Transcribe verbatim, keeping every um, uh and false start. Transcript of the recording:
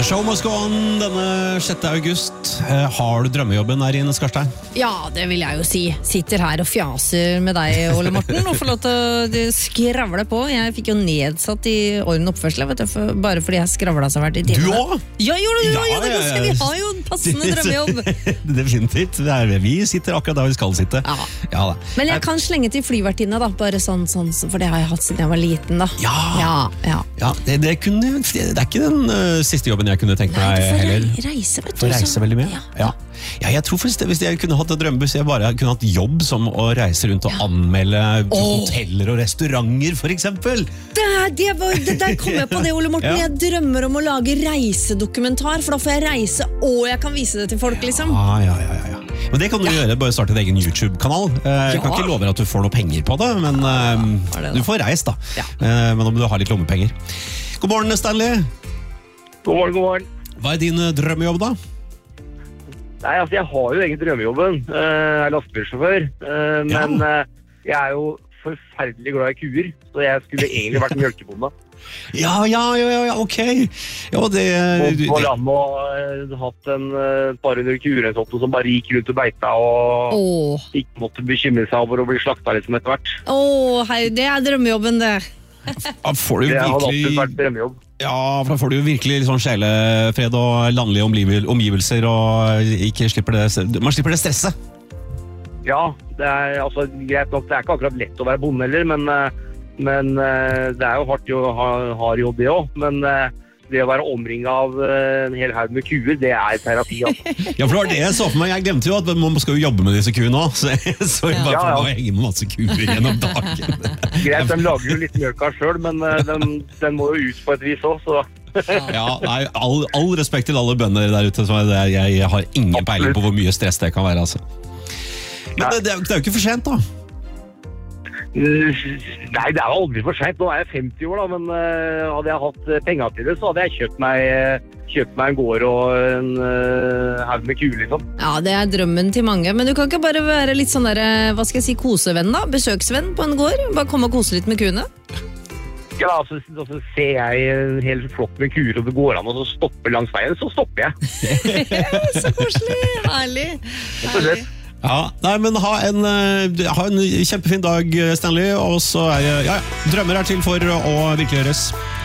The show must go on denne sjette august. Har du drømmejobben her inne, Skarstein? Ja, det vil jeg jo si. Sitter her og fjaser med deg, Ole Morten, og får lov til å skravle på. Jeg fikk jo nedsatt i orden oppførsel, vet du, for, bare fordi jeg skravla så hvert i timene. Du også? Ja, gjorde du ja, ja, det? Ja, ja. Vi har jo en passende drømmejobb. Definitivt. Det er, vi sitter akkurat der vi skal sitte. Ja. Ja, da. Men jeg kan slenge til flyvertinne, da, bare sånn, sånn, for det har jeg hatt siden jeg var liten, da. Ja, ja, ja. ja det, det, kunne, det er ikke den uh, siste jobben jeg kunne tenkt meg Nei, heller. Nei, reise, vet du. For reise veldig mye? Ja. Ja. Ja, jeg tror faktisk, hvis jeg kunne hatt et drømmebuss, jeg bare kunne hatt jobb som å reise rundt og anmelde oh. hoteller og restauranter, for eksempel. Det, det, var, det der kom jeg på det, Ole Morten. Ja. Jeg drømmer om å lage reisedokumentar, for da får jeg reise, og jeg kan vise det til folk, liksom. Ja, ja, ja, ja. Men det kan du ja. gjøre, bare starte en egen YouTube-kanal. Jeg ja. kan ikke love at du får noe penger på det, men uh, det, du får reist da. Ja. Uh, men om du har litt lommepenger. God morgen, Stanley. God morgen, god morgen. Hva er din drømmejobb da? Nei, altså jeg har jo egen drømmejobben. Jeg er lastebilsjåfør. Men ja. jeg er jo forferdelig glad i kuer, så jeg skulle egentlig vært mjølkebonde. Ja, ja, ja, ja, ok. Ja, det... Og på landet og hatt en par hundre kuer som bare gikk rundt og beita og oh. ikke måtte bekymre seg over å bli slakta litt som etter hvert. Åh, hei, det er drømmejobben det. Får du det har virkelig... absolutt vært drømmejobb. Ja, for da får du jo virkelig sånn sjelefred og landlige omgivelser, og ikke slipper det, man slipper det stresset. Ja, det er altså greit nok, det er ikke akkurat lett å være bonde heller, men, men det er jo hardt å ha, ha jobb det også, men det å være omringet av en hel haug med kuer, det er terapi. Altså. Ja, for det var det jeg så for meg. Jeg glemte jo at man skal jo jobbe med disse kuene også, så, så jeg bare ja, ja. får henge med masse kuer gjennom dagen. Greit, den lager jo litt mjølk av selv, men den, den må jo ut på et vis også, så... Ja, nei, all, all respekt til alle bønder der ute, så jeg, jeg har ingen peiling på hvor mye stress det kan være, altså. Men det, det, er, det er jo ikke for sent da. Nei, det er jo aldri for sent. Nå er jeg femti år da, men uh, hadde jeg hatt penger til det, så hadde jeg kjøpt meg, uh, kjøpt meg en gård og en uh, haug med kuer, liksom. Ja, det er drømmen til mange, men du kan ikke bare være litt sånn der, hva skal jeg si, kosevenn da? Besøksvenn på en gård? Bare komme og kose litt med kuene? Ja, så, så ser jeg en hel flokk med kuer, og det går an å stoppe langs veien, så stopper jeg. Så koselig, herlig. Herlig. Ja, nei, men ha en, ha en kjempefin dag, Stanley, og så er ja, drømmer er til for å virkeliggjøres.